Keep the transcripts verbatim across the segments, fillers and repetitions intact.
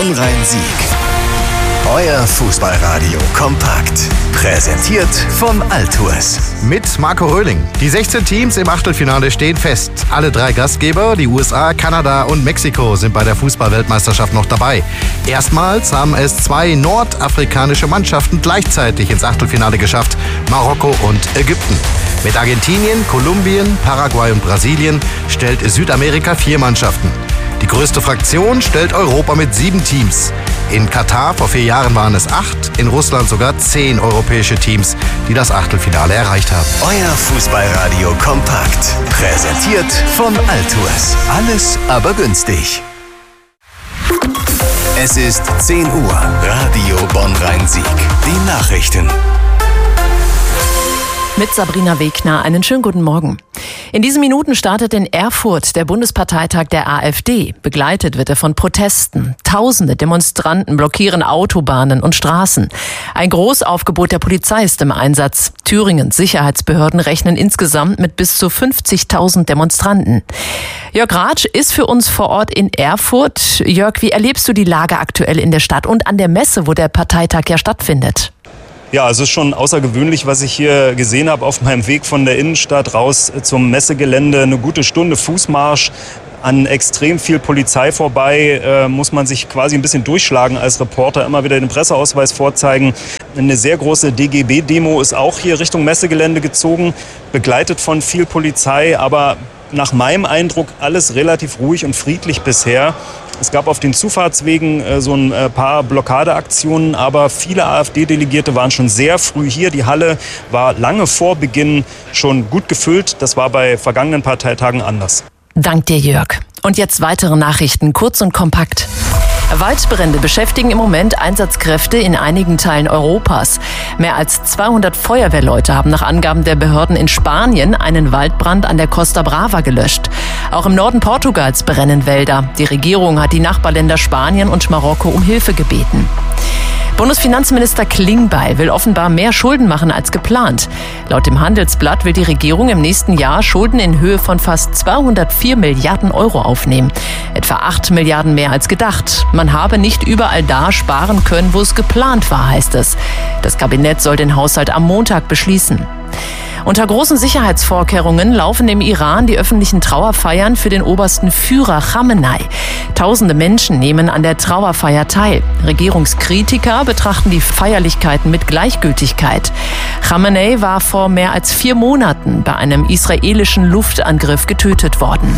Bonn-Rhein-Sieg. Euer Fußballradio kompakt. Präsentiert von Altours. Mit Marco Röhling. Die sechzehn Teams im Achtelfinale stehen fest. Alle drei Gastgeber, die U S A, Kanada und Mexiko, sind bei der Fußball-Weltmeisterschaft noch dabei. Erstmals haben es zwei nordafrikanische Mannschaften gleichzeitig ins Achtelfinale geschafft. Marokko und Ägypten. Mit Argentinien, Kolumbien, Paraguay und Brasilien stellt Südamerika vier Mannschaften. Die größte Fraktion stellt Europa mit sieben Teams. In Katar vor vier Jahren waren es acht, in Russland sogar zehn europäische Teams, die das Achtelfinale erreicht haben. Euer Fußballradio kompakt. Präsentiert von Altours. Alles aber günstig. Es ist zehn Uhr. Radio Bonn-Rhein-Sieg. Die Nachrichten. Mit Sabrina Wegner, einen schönen guten Morgen. In diesen Minuten startet in Erfurt der Bundesparteitag der AfD. Begleitet wird er von Protesten. Tausende Demonstranten blockieren Autobahnen und Straßen. Ein Großaufgebot der Polizei ist im Einsatz. Thüringens Sicherheitsbehörden rechnen insgesamt mit bis zu fünfzigtausend Demonstranten. Jörg Ratsch ist für uns vor Ort in Erfurt. Jörg, wie erlebst du die Lage aktuell in der Stadt und an der Messe, wo der Parteitag ja stattfindet? Ja, also es ist schon außergewöhnlich, was ich hier gesehen habe auf meinem Weg von der Innenstadt raus zum Messegelände. Eine gute Stunde Fußmarsch, an extrem viel Polizei vorbei, äh, muss man sich quasi ein bisschen durchschlagen als Reporter, immer wieder den Presseausweis vorzeigen. Eine sehr große D G B-Demo ist auch hier Richtung Messegelände gezogen, begleitet von viel Polizei, aber nach meinem Eindruck alles relativ ruhig und friedlich bisher. Es gab auf den Zufahrtswegen äh, so ein äh, paar Blockadeaktionen, aber viele AfD-Delegierte waren schon sehr früh hier. Die Halle war lange vor Beginn schon gut gefüllt. Das war bei vergangenen Parteitagen anders. Dank dir, Jörg. Und jetzt weitere Nachrichten, kurz und kompakt. Waldbrände beschäftigen im Moment Einsatzkräfte in einigen Teilen Europas. Mehr als zweihundert Feuerwehrleute haben nach Angaben der Behörden in Spanien einen Waldbrand an der Costa Brava gelöscht. Auch im Norden Portugals brennen Wälder. Die Regierung hat die Nachbarländer Spanien und Marokko um Hilfe gebeten. Bundesfinanzminister Klingbeil will offenbar mehr Schulden machen als geplant. Laut dem Handelsblatt will die Regierung im nächsten Jahr Schulden in Höhe von fast zweihundertvier Milliarden Euro aufnehmen. Etwa acht Milliarden mehr als gedacht. Man habe nicht überall da sparen können, wo es geplant war, heißt es. Das Kabinett soll den Haushalt am Montag beschließen. Unter großen Sicherheitsvorkehrungen laufen im Iran die öffentlichen Trauerfeiern für den obersten Führer Chamenei. Tausende Menschen nehmen an der Trauerfeier teil. Regierungskritiker betrachten die Feierlichkeiten mit Gleichgültigkeit. Chamenei war vor mehr als vier Monaten bei einem israelischen Luftangriff getötet worden.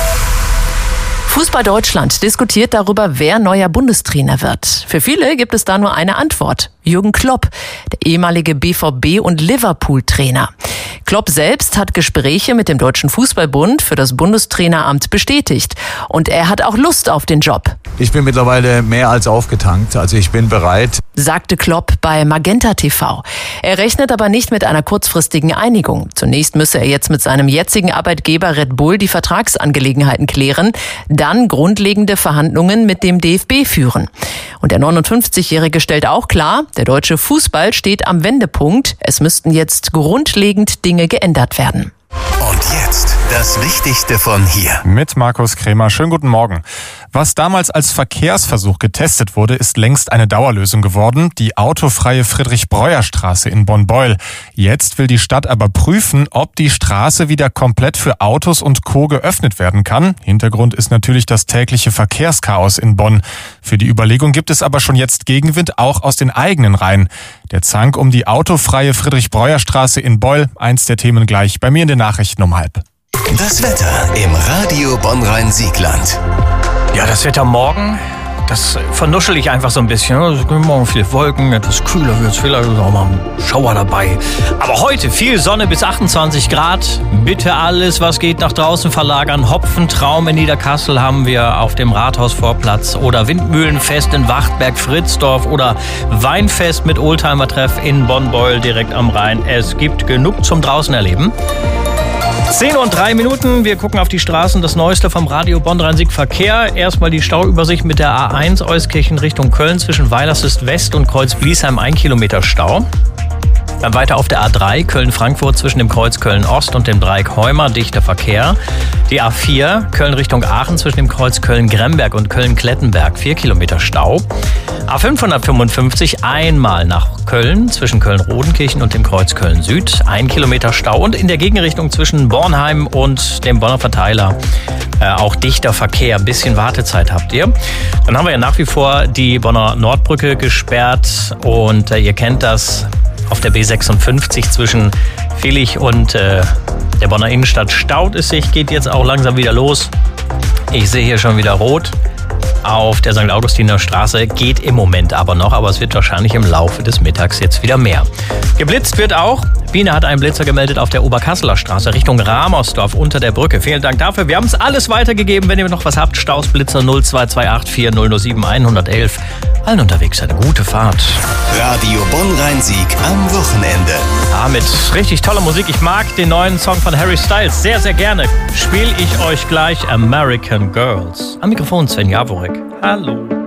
Fußball Deutschland diskutiert darüber, wer neuer Bundestrainer wird. Für viele gibt es da nur eine Antwort. Jürgen Klopp, der ehemalige B V B- und Liverpool-Trainer. Klopp selbst hat Gespräche mit dem Deutschen Fußballbund für das Bundestraineramt bestätigt. Und er hat auch Lust auf den Job. Ich bin mittlerweile mehr als aufgetankt, also ich bin bereit, sagte Klopp bei Magenta T V. Er rechnet aber nicht mit einer kurzfristigen Einigung. Zunächst müsse er jetzt mit seinem jetzigen Arbeitgeber Red Bull die Vertragsangelegenheiten klären, dann grundlegende Verhandlungen mit dem D F B führen. Und der neunundfünfzigjährige stellt auch klar, der deutsche Fußball steht am Wendepunkt. Es müssten jetzt grundlegend Dinge geändert werden. Und jetzt das Wichtigste von hier. Mit Markus Krämer. Schönen guten Morgen. Was damals als Verkehrsversuch getestet wurde, ist längst eine Dauerlösung geworden. Die autofreie Friedrich-Breuer-Straße in Bonn-Beuel. Jetzt will die Stadt aber prüfen, ob die Straße wieder komplett für Autos und Co. geöffnet werden kann. Hintergrund ist natürlich das tägliche Verkehrschaos in Bonn. Für die Überlegung gibt es aber schon jetzt Gegenwind, auch aus den eigenen Reihen. Der Zank um die autofreie Friedrich-Breuer-Straße in Beuel, eins der Themen gleich bei mir in den Nachrichten um halb. Das Wetter im Radio Bonn-Rhein-Siegland. Ja, das Wetter morgen, das vernuschel ich einfach so ein bisschen. Morgen viele Wolken, etwas kühler wird es, vielleicht auch mal ein Schauer dabei. Aber heute viel Sonne bis achtundzwanzig Grad. Bitte alles, was geht, nach draußen verlagern. Hopfentraum in Niederkassel haben wir auf dem Rathausvorplatz oder Windmühlenfest in Wachtberg-Fritzdorf oder Weinfest mit Oldtimer-Treff in Bonn-Beuel direkt am Rhein. Es gibt genug zum draußen erleben. zehn und drei Minuten, wir gucken auf die Straßen, das Neueste vom Radio Bonn-Rhein-Sieg Verkehr. Erstmal die Stauübersicht mit der A eins Euskirchen Richtung Köln zwischen Weilerswist West und Kreuz-Bliesheim, ein Kilometer Stau. Dann weiter auf der A drei Köln-Frankfurt zwischen dem Kreuz Köln-Ost und dem Dreieck Heumer, dichter Verkehr. Die A vier Köln Richtung Aachen zwischen dem Kreuz Köln-Gremberg und Köln-Klettenberg, vier Kilometer Stau. A fünfhundertfünfundfünfzig einmal nach Köln zwischen Köln-Rodenkirchen und dem Kreuz Köln-Süd, ein Kilometer Stau. Und in der Gegenrichtung zwischen Bornheim und dem Bonner Verteiler äh, auch dichter Verkehr. Ein bisschen Wartezeit habt ihr. Dann haben wir ja nach wie vor die Bonner Nordbrücke gesperrt und äh, ihr kennt das. Auf der B sechsundfünfzig zwischen Vilich und äh, der Bonner Innenstadt staut es sich, geht jetzt auch langsam wieder los. Ich sehe hier schon wieder rot. Auf der Sankt Augustiner Straße geht im Moment aber noch, aber es wird wahrscheinlich im Laufe des Mittags jetzt wieder mehr. Geblitzt wird auch. Biene hat einen Blitzer gemeldet auf der Oberkasseler Straße Richtung Ramersdorf unter der Brücke. Vielen Dank dafür. Wir haben es alles weitergegeben. Wenn ihr noch was habt, Stausblitzer null zwei zwei acht vier null null sieben eins eins eins. Allen unterwegs eine gute Fahrt. Radio Bonn-Rhein-Sieg am Wochenende. Ja, mit richtig toller Musik. Ich mag den neuen Song von Harry Styles sehr, sehr gerne. Spiele ich euch gleich American Girls. Am Mikrofon Sven Jaworek. Hallo.